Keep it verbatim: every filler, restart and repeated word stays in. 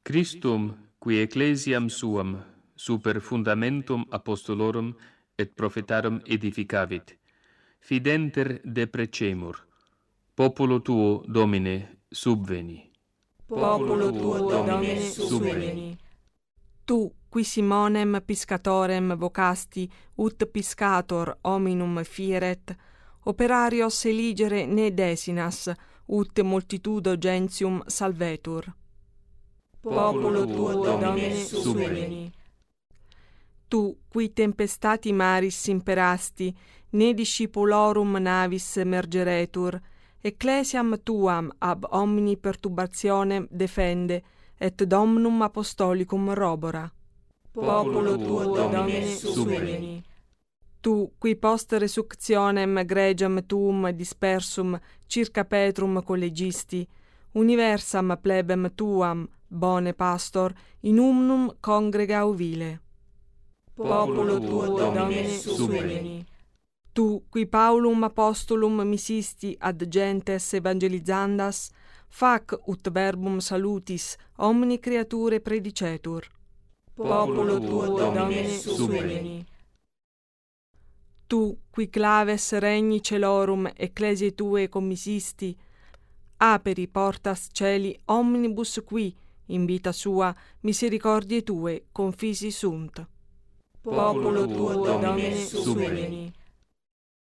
Christum, qui ecclesiam suam, super fundamentum apostolorum et prophetarum edificavit, fidenter deprecemur. Populo tuo, Domine, subveni. Populo tuo, Domine, subveni. Tu, qui Simonem piscatorem vocasti, ut piscator hominum fieret, operarios eligere ne desinas, ut multitudo gentium salvetur. Populo tuo, Domine, subveni. Tu, qui tempestati maris imperasti, ne discipulorum navis mergeretur, ecclesiam tuam ab omni perturbationem defende, et Dominum apostolicum robora. Populo tuo, Domine, subveni. Tu, qui post resurrectionem egregiam tuum dispersum circa Petrum collegisti, universam plebem tuam, bone pastor, in umnum congrega ovile. Populo tuo, Domine, subveni. Tu, qui Paulum apostolum misisti ad gentes evangelizzandas, fac ut verbum salutis omni creature predicetur. Populo tuo, Domine, subveni. Tu, qui claves regni celorum ecclesiae tue commissisti, aperi portas celi omnibus qui, in vita sua, misericordie tue confisi sunt. Populo tuo, Domine, subveni.